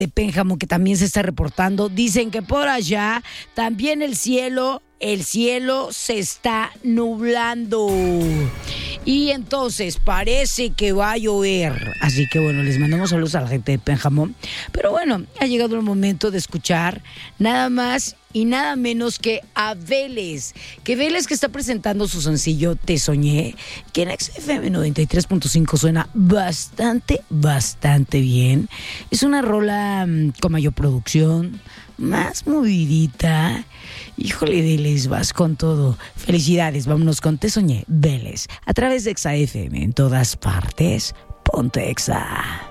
de Pénjamo que también se está reportando. Dicen que por allá también el cielo se está nublando. Y entonces parece que va a llover. Así que bueno, les mandamos saludos a la gente de Pénjamo. Pero bueno, ha llegado el momento de escuchar nada más y nada menos que a Vélez. Que Vélez, que está presentando su sencillo Te Soñé, que en XFM 93.5 suena bastante bien. Es una rola con mayor producción, más movidita. Híjole, Vélez, vas con todo. Felicidades, vámonos con Te Soñé, Vélez, a través de XFM en todas partes. Ponte Exa.